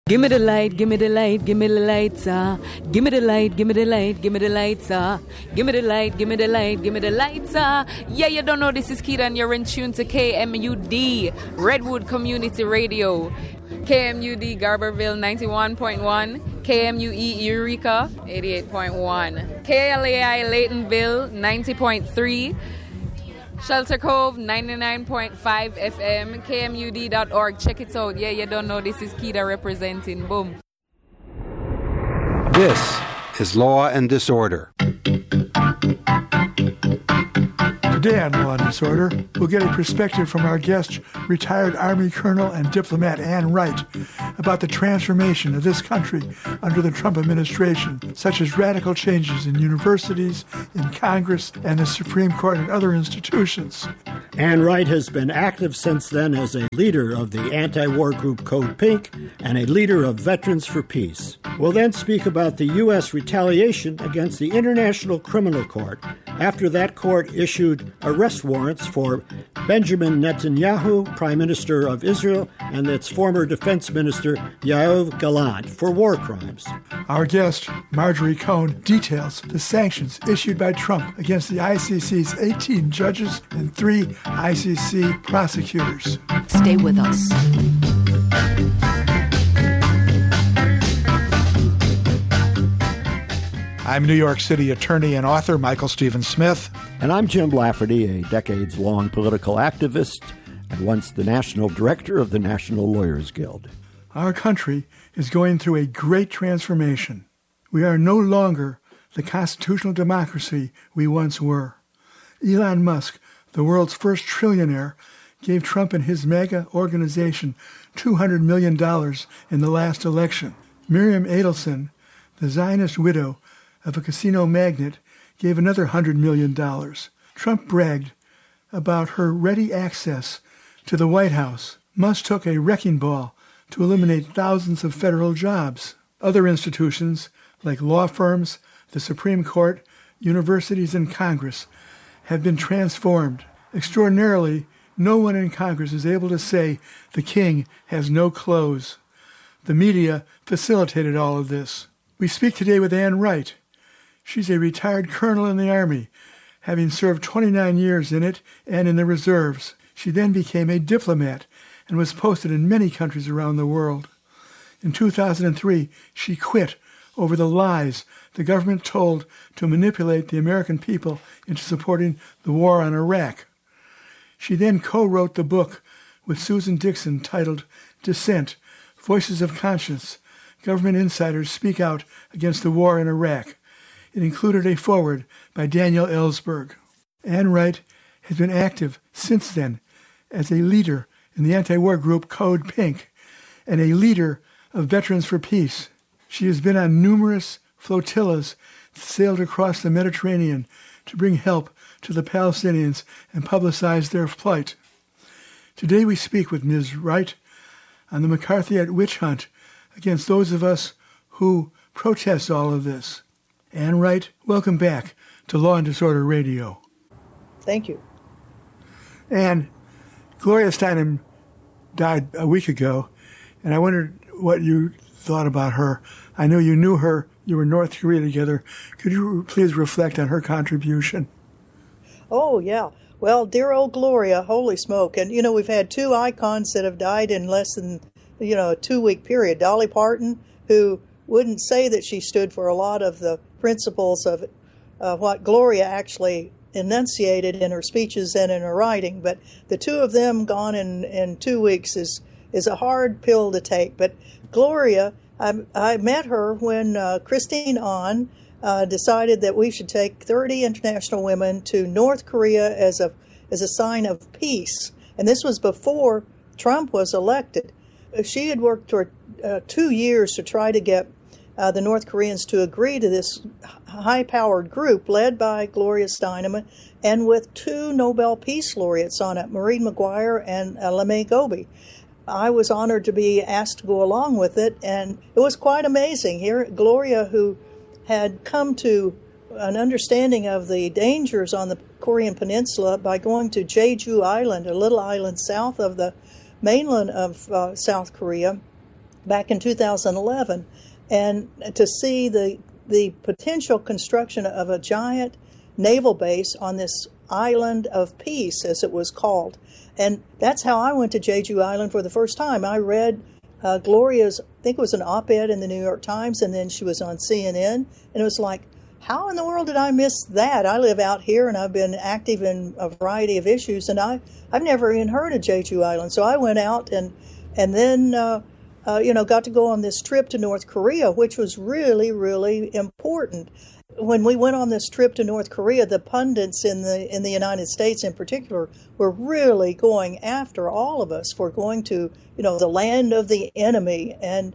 Give me the light, give me the light, give me the lights, Give me the light, give me the light, give me the lights, Give me the light, give me the light, give me the lights, Yeah, you don't know, this is Keita and you're in tune to KMUD, Redwood Community Radio. KMUD Garberville 91.1, KMUE Eureka 88.1, KLAI Laytonville 90.3, Shelter Cove 99.5 FM, KMUD.org. Check it out. Yeah, you don't know, this is Keita representing. Boom. This is Law and Disorder. Today on Law and Disorder, we'll get a perspective from our guest, retired Army Colonel and diplomat Ann Wright, about the transformation of this country under the Trump administration, such as radical changes in universities, in Congress, and the Supreme Court and other institutions. Ann Wright has been active since then as a leader of the anti-war group Code Pink and a leader of Veterans for Peace. We'll then speak about the U.S. retaliation against the International Criminal Court after that court issued arrest warrants for Benjamin Netanyahu, Prime Minister of Israel, and its former Defense Minister Yoav Gallant for war crimes. Our guest, Marjorie Cohn, details the sanctions issued by Trump against the ICC's 18 judges and 3 ICC prosecutors. Stay with us. I'm New York City attorney and author Michael Stephen Smith. And I'm Jim Lafferty, a decades-long political activist and once the national director of the National Lawyers Guild. Our country is going through a great transformation. We are no longer the constitutional democracy we once were. Elon Musk, the world's first trillionaire, gave Trump and his MAGA organization $200 million in the last election. Miriam Adelson, the Zionist widow of a casino magnate, gave another $100 million. Trump bragged about her ready access to the White House. Musk took a wrecking ball to eliminate thousands of federal jobs. Other institutions, like law firms, the Supreme Court, universities, and Congress, have been transformed. Extraordinarily, no one in Congress is able to say the king has no clothes. The media facilitated all of this. We speak today with Ann Wright. She's a retired colonel in the Army, having served 29 years in it and in the reserves. She then became a diplomat and was posted in many countries around the world. In 2003, she quit over the lies the government told to manipulate the American people into supporting the war on Iraq. She then co-wrote the book with Susan Dixon titled Dissent, Voices of Conscience. Government insiders speak out against the war in Iraq. It included a foreword by Daniel Ellsberg. Ann Wright has been active since then as a leader in the anti-war group Code Pink and a leader of Veterans for Peace. She has been on numerous flotillas that sailed across the Mediterranean to bring help to the Palestinians and publicize their plight. Today we speak with Ms. Wright on the McCarthyite witch hunt against those of us who protest all of this. Ann Wright, welcome back to Law and Disorder Radio. Thank you. And Gloria Steinem died a week ago, and I wondered what you thought about her. I know you knew her. You were in North Korea together. Could you please reflect on her contribution? Oh, yeah. Well, dear old Gloria, holy smoke. And, we've had 2 icons that have died in less than, a 2-week period. Dolly Parton, who wouldn't say that she stood for a lot of the principles of what Gloria actually enunciated in her speeches and in her writing. But the 2 of them gone in 2 weeks is a hard pill to take. But Gloria, I met her when Christine Ahn decided that we should take 30 international women to North Korea as a sign of peace. And this was before Trump was elected. She had worked for 2 years to try to get the North Koreans to agree to this high-powered group led by Gloria Steinem and with 2 Nobel Peace Laureates on it, Maureen Maguire and LeMay Gobi. I was honored to be asked to go along with it, and it was quite amazing. Here, Gloria, who had come to an understanding of the dangers on the Korean Peninsula by going to Jeju Island, a little island south of the mainland of South Korea, back in 2011, and to see the potential construction of a giant naval base on this island of peace, as it was called. And that's how I went to Jeju Island for the first time. I read Gloria's, I think it was an op-ed in the New York Times, and then she was on CNN, and it was like, how in the world did I miss that? I live out here, and I've been active in a variety of issues, and I've never even heard of Jeju Island. So I went out and then got to go on this trip to North Korea, which was really, really important. When we went on this trip to North Korea, the pundits in the United States in particular were really going after all of us for going to, the land of the enemy. And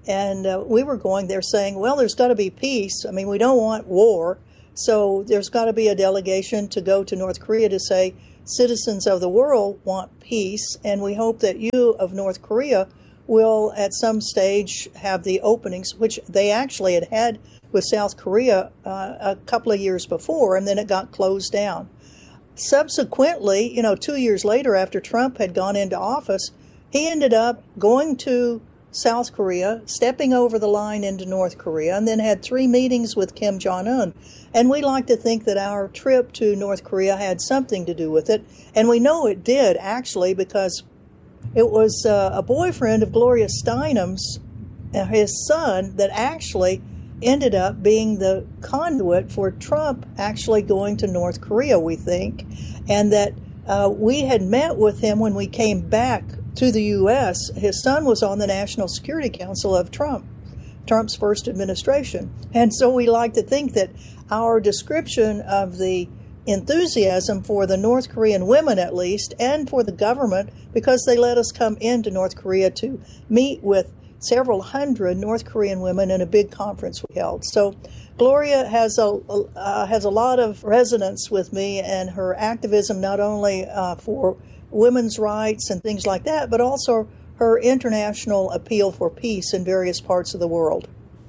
we were going there saying, well, there's got to be peace. I mean, we don't want war. So there's got to be a delegation to go to North Korea to say, citizens of the world want peace, and we hope that you of North Korea will at some stage have the openings, which they actually had with South Korea a couple of years before, and then it got closed down. Subsequently, 2 years later, after Trump had gone into office, he ended up going to South Korea, stepping over the line into North Korea, and then had 3 meetings with Kim Jong-un. And we like to think that our trip to North Korea had something to do with it. And we know it did, actually, because it was a boyfriend of Gloria Steinem's, his son, that actually ended up being the conduit for Trump actually going to North Korea, we think. And that we had met with him when we came back to the U.S. His son was on the National Security Council of Trump's first administration. And so we like to think that our description of the enthusiasm for the North Korean women, at least, and for the government, because they let us come into North Korea to meet with several hundred North Korean women in a big conference we held. So Gloria has a lot of resonance with me, and her activism not only for women's rights and things like that, but also her international appeal for peace in various parts of the world.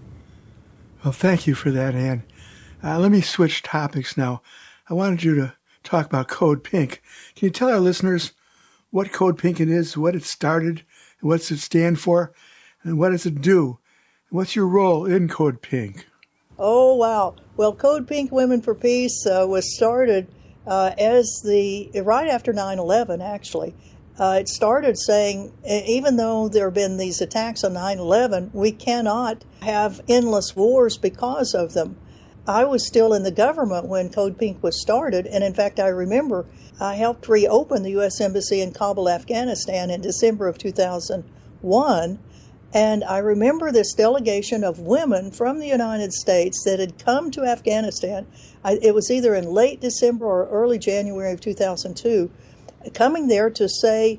Well, thank you for that, Ann. Let me switch topics now. I wanted you to talk about Code Pink. Can you tell our listeners what Code Pink it is, what it started, and what does it stand for, and what does it do? What's your role in Code Pink? Oh, wow. Well, Code Pink Women for Peace was started right after 9/11, actually. It started saying, even though there have been these attacks on 9/11, we cannot have endless wars because of them. I was still in the government when Code Pink was started, and in fact, I remember I helped reopen the U.S. Embassy in Kabul, Afghanistan in December of 2001, and I remember this delegation of women from the United States that had come to Afghanistan. It was either in late December or early January of 2002, coming there to say,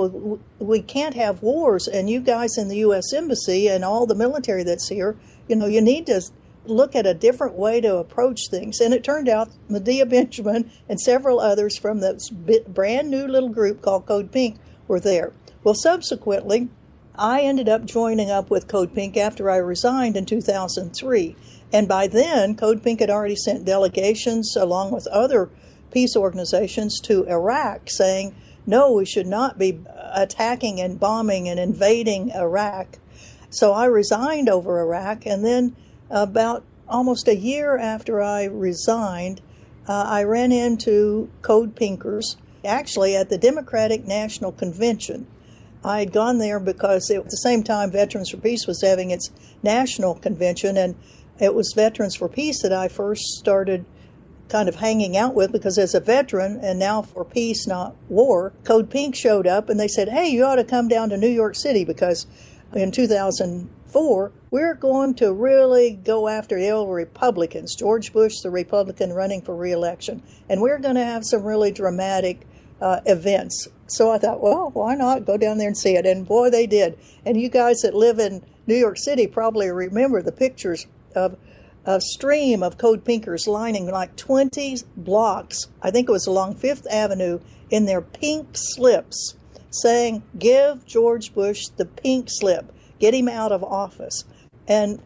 we can't have wars, and you guys in the U.S. Embassy and all the military that's here, you need to look at a different way to approach things. And it turned out Medea Benjamin and several others from this brand new little group called Code Pink were there. Well, subsequently, I ended up joining up with Code Pink after I resigned in 2003. And by then, Code Pink had already sent delegations along with other peace organizations to Iraq saying, no, we should not be attacking and bombing and invading Iraq. So I resigned over Iraq, and then about almost a year after I resigned, I ran into Code Pinkers, actually at the Democratic National Convention. I had gone there because at the same time Veterans for Peace was having its national convention, and it was Veterans for Peace that I first started kind of hanging out with, because as a veteran, and now for peace, not war, Code Pink showed up and they said, hey, you ought to come down to New York City, because in 2004, we're going to really go after the old Republicans, George Bush, the Republican running for re-election, and we're going to have some really dramatic events. So I thought, well, why not go down there and see it? And boy, they did. And you guys that live in New York City probably remember the pictures of a stream of Code Pinkers lining like 20 blocks, I think it was along 5th Avenue, in their pink slips, saying, give George Bush the pink slip, get him out of office. And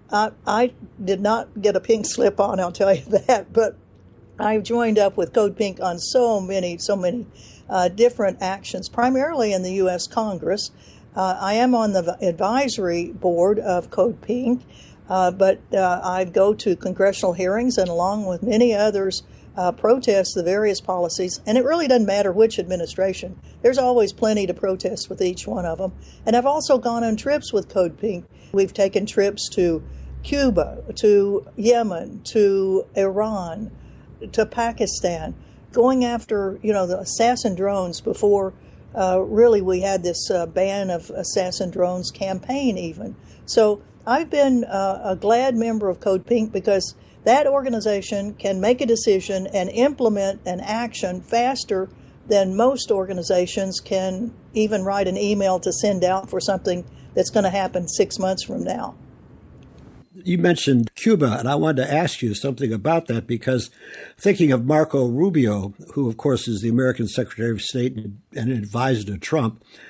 I did not get a pink slip on, I'll tell you that, but I joined up with Code Pink on so many different actions, primarily in the U.S. Congress. I am on the advisory board of Code Pink, but I go to congressional hearings and along with many others protest the various policies. And it really doesn't matter which administration. There's always plenty to protest with each one of them. And I've also gone on trips with Code Pink. We've taken trips to Cuba, to Yemen, to Iran, to Pakistan, going after, the assassin drones before really we had this ban of assassin drones campaign even. So I've been a glad member of Code Pink because that organization can make a decision and implement an action faster than most organizations can even write an email to send out for something that's going to happen 6 months from now. You mentioned Cuba, and I wanted to ask you something about that because thinking of Marco Rubio, who, of course, is the American Secretary of State and an advisor to Trump,